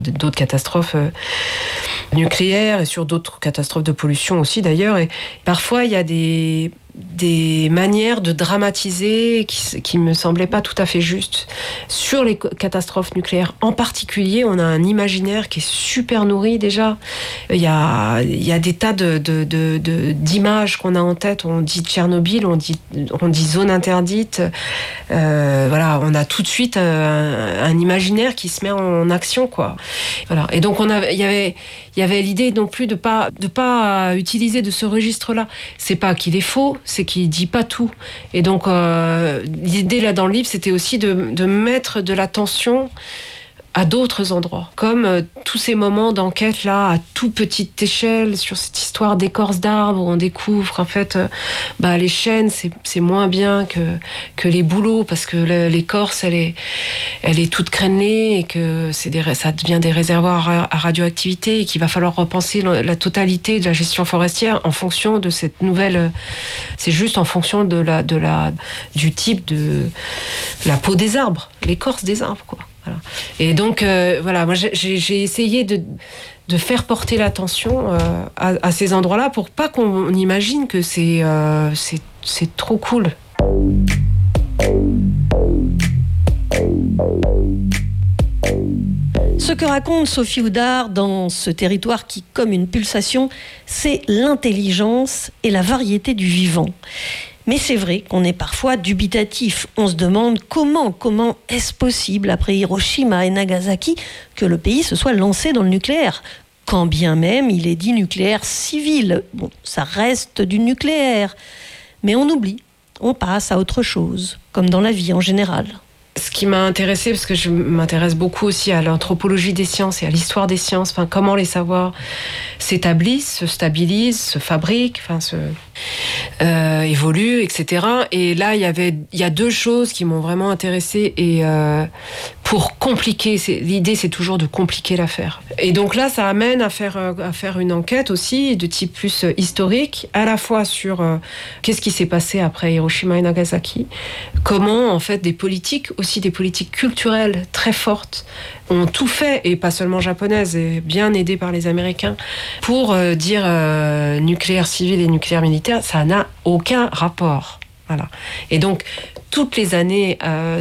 d'autres catastrophes nucléaires et sur d'autres catastrophes de pollution aussi d'ailleurs. Et parfois, il y a des manières de dramatiser qui me semblaient pas tout à fait justes. Sur les catastrophes nucléaires en particulier, on a un imaginaire qui est super nourri déjà. Il y a des tas d'images qu'on a en tête. On dit Tchernobyl, on dit zone interdite. Voilà, on a tout de suite un imaginaire qui se met en action, quoi. Voilà. Et donc il y avait l'idée non plus de pas utiliser de ce registre-là. C'est pas qu'il est faux, c'est qu'il dit pas tout. Et donc l'idée là dans le livre, c'était aussi de mettre de l'attention à d'autres endroits, comme tous ces moments d'enquête là à toute petite échelle sur cette histoire d'écorce d'arbres où on découvre qu'en fait les chênes c'est moins bien que les bouleaux parce que l'écorce elle est toute crénelée et que ça devient des réservoirs à radioactivité et qu'il va falloir repenser la totalité de la gestion forestière en fonction de cette nouvelle, c'est juste en fonction du type de la peau des arbres, l'écorce des arbres, quoi. Voilà. Et donc, moi j'ai essayé de faire porter l'attention à ces endroits-là pour pas qu'on imagine que c'est trop cool. Ce que raconte Sophie Houdard dans ce territoire qui, comme une pulsation, c'est l'intelligence et la variété du vivant. Mais c'est vrai qu'on est parfois dubitatif. On se demande comment est-ce possible, après Hiroshima et Nagasaki, que le pays se soit lancé dans le nucléaire. Quand bien même il est dit nucléaire civil. Bon, ça reste du nucléaire. Mais on oublie, on passe à autre chose, comme dans la vie en général. Ce qui m'a intéressée, parce que je m'intéresse beaucoup aussi à l'anthropologie des sciences et à l'histoire des sciences, comment les savoirs s'établissent, se stabilisent, se fabriquent, évoluent, etc. Et là, il y a deux choses qui m'ont vraiment intéressée et pour compliquer, l'idée c'est toujours de compliquer l'affaire. Et donc là, ça amène à faire une enquête aussi de type plus historique, à la fois sur qu'est-ce qui s'est passé après Hiroshima et Nagasaki, comment en fait des politiques culturelles très fortes ont tout fait, et pas seulement japonaises, et bien aidées par les Américains, pour dire nucléaire civil et nucléaire militaire, ça n'a aucun rapport. Voilà. Et donc, toutes les années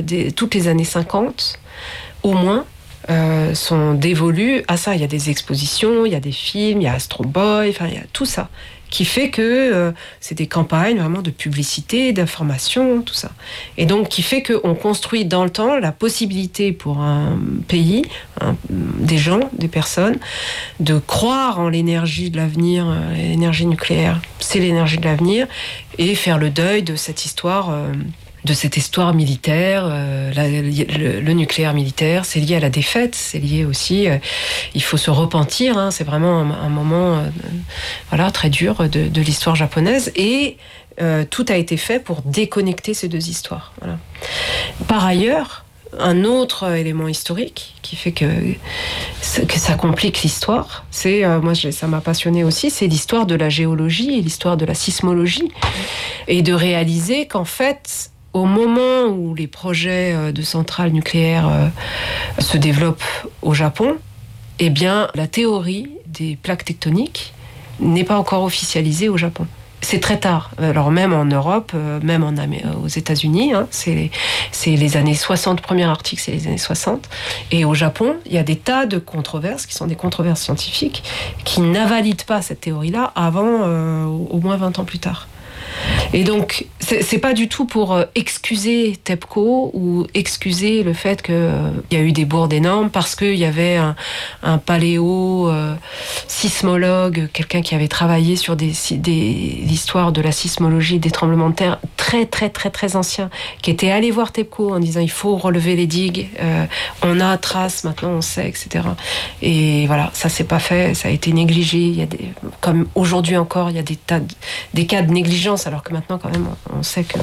50, au moins, sont dévolues à ça. Il y a des expositions, il y a des films, il y a Astro Boy, il y a tout ça, qui fait que c'est des campagnes vraiment de publicité, d'information, tout ça. Et donc, qui fait qu'on construit dans le temps la possibilité pour un pays, des gens, des personnes, de croire en l'énergie de l'avenir, l'énergie nucléaire, c'est l'énergie de l'avenir, et faire le deuil de cette histoire militaire. Le nucléaire militaire, c'est lié à la défaite, c'est lié aussi, il faut se repentir, c'est vraiment un moment très dur de l'histoire japonaise, et tout a été fait pour déconnecter ces deux histoires. Voilà. Par ailleurs, un autre élément historique qui fait que ça complique l'histoire, c'est, ça m'a passionné aussi, c'est l'histoire de la géologie et l'histoire de la sismologie, et de réaliser qu'en fait, au moment où les projets de centrales nucléaires se développent au Japon, eh bien, la théorie des plaques tectoniques n'est pas encore officialisée au Japon. C'est très tard. Alors même en Europe, même aux États-Unis, c'est les années 60, premier article, c'est les années 60. Et au Japon, il y a des tas de controverses, qui sont des controverses scientifiques, qui n'invalident pas cette théorie-là avant au moins 20 ans plus tard. Et donc, c'est pas du tout pour excuser TEPCO ou excuser le fait qu'il y a eu des bourdes énormes parce qu'il y avait un paléo-sismologue, quelqu'un qui avait travaillé sur l'histoire de la sismologie des tremblements de terre très, très, très, très anciens, qui était allé voir TEPCO en disant il faut relever les digues, on a trace, maintenant on sait, etc. Et voilà, ça c'est pas fait, ça a été négligé. Il y a comme aujourd'hui encore, il y a des cas de négligence, alors que maintenant quand même on sait que...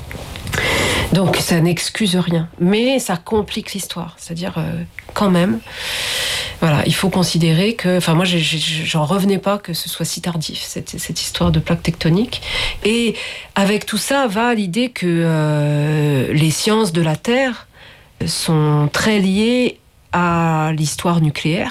Donc ça n'excuse rien, mais ça complique l'histoire. C'est-à-dire quand même, voilà, il faut considérer que, enfin moi j'en revenais pas que ce soit si tardif cette histoire de plaques tectoniques. Et avec tout ça va l'idée que les sciences de la Terre sont très liées à l'histoire nucléaire